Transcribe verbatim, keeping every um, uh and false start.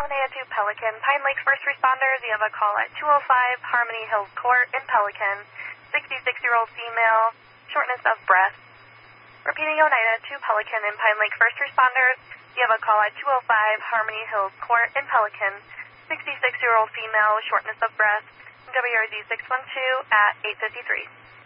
Oneida to Pelican. Pine Lake first responders, you have a call at two oh five Harmony Hills Court in Pelican. sixty-six-year-old female, shortness of breath. Repeating, Oneida to Pelican and Pine Lake first responders, you have a call at two oh five Harmony Hills Court in Pelican. sixty-six-year-old female, shortness of breath. W R Z six one two at eight fifty-three.